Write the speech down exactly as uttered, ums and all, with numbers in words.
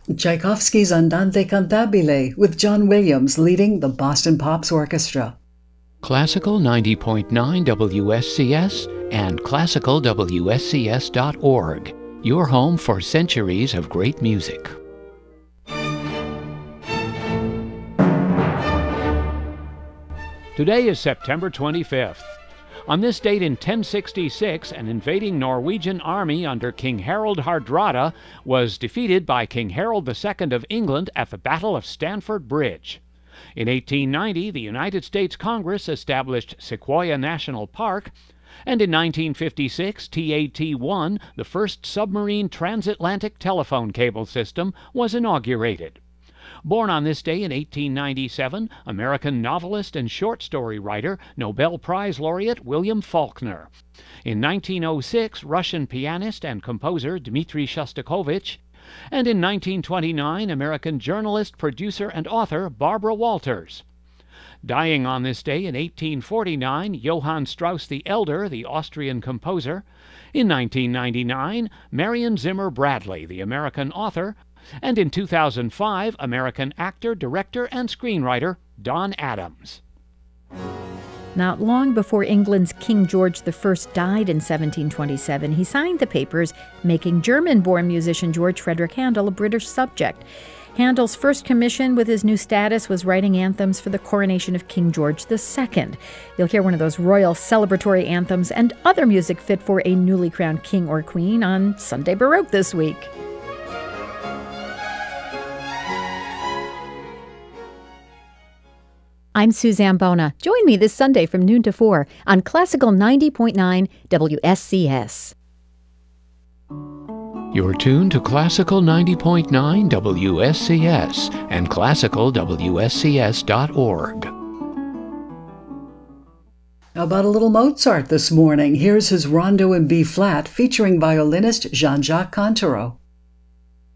Tchaikovsky's Andante Cantabile with John Williams leading the Boston Pops Orchestra. Classical ninety point nine W S C S and classical W S C S dot org, your home for centuries of great music. Today is September twenty-fifth. On this date in ten sixty-six, an invading Norwegian army under King Harald Hardrada was defeated by King Harold the Second of England at the Battle of Stamford Bridge. In eighteen ninety, the United States Congress established Sequoia National Park, and in nineteen fifty-six, T A T one, the first submarine transatlantic telephone cable system, was inaugurated. Born on this day in eighteen ninety-seven, American novelist and short story writer, Nobel Prize laureate William Faulkner. In nineteen oh six, Russian pianist and composer Dmitri Shostakovich. And in nineteen twenty-nine, American journalist, producer, and author Barbara Walters. Dying on this day in eighteen forty-nine, Johann Strauss the Elder, the Austrian composer. In nineteen ninety-nine, Marion Zimmer Bradley, the American author. And in two thousand five, American actor, director, and screenwriter Don Adams. Not long before England's King George the First died in seventeen twenty-seven, he signed the papers making German-born musician George Frederick Handel a British subject. Handel's first commission with his new status was writing anthems for the coronation of King George the Second. You'll hear one of those royal celebratory anthems and other music fit for a newly crowned king or queen on Sunday Baroque this week. I'm Suzanne Bona. Join me this Sunday from noon to four on Classical ninety point nine W S C S. You're tuned to Classical ninety point nine W S C S and classical W S C S dot org. How about a little Mozart this morning? Here's his Rondo in B-flat featuring violinist Jean-Jacques Contero.